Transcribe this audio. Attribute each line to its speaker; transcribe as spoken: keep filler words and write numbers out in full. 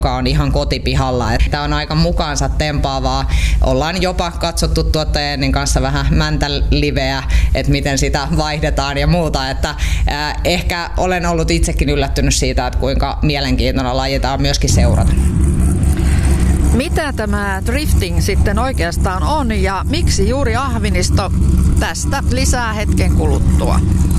Speaker 1: on ihan kotipihalla. Tämä on aika mukaansa tempaavaa. Ollaan jopa katsottu tuottajien kanssa vähän mäntäliveä, että miten sitä vaihdetaan ja muuta. Että äh, ehkä olen ollut itsekin yllättynyt siitä, että kuinka mielenkiintoinen laji tämä on myöskin seurata.
Speaker 2: Mitä tämä drifting sitten oikeastaan on ja miksi juuri ahvinisto? Tästä lisää hetken kuluttua.